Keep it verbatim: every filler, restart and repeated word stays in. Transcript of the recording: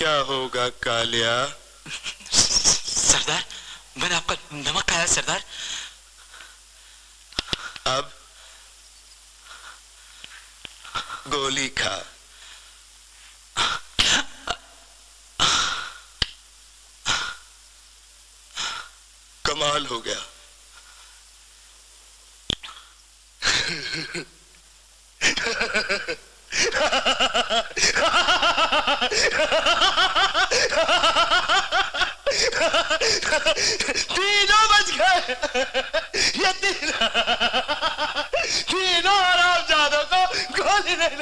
क्या होगा कालिया? सरदार, मैंने आपका नमक खाया सरदार। अब गोली खा। कमाल हो गया। तीनों बच गए। ये तीनों तीनों हरामजादों को गोली नहीं